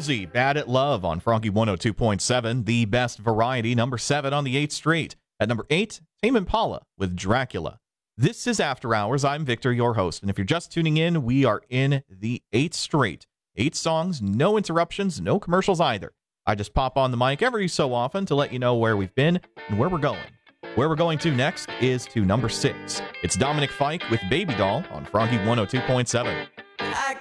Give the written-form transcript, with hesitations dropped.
Halsey, Bad at Love on Froggy 102.7, the best variety, number 7 on the 8th Straight. At number 8, Tame Impala with Dracula. This is After Hours. I'm Victor, your host. And if you're just tuning in, we are in the 8th Straight. 8 songs, no interruptions, no commercials either. I just pop on the mic every so often to let you know where we've been and where we're going. Where we're going to next is to number 6. It's Dominic Fike with Baby Doll on Froggy 102.7. I